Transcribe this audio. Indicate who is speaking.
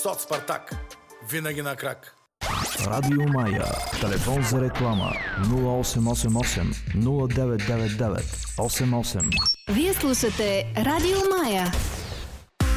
Speaker 1: Соц Спартак. Винаги на крак.
Speaker 2: Радио Мая. Телефон за реклама 0888 0999 88.
Speaker 3: Вие слушате Радио Мая.